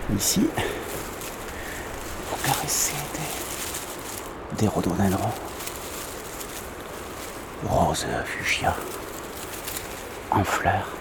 Ici, pour caresser des rhododendrons roses fuchsia en fleurs.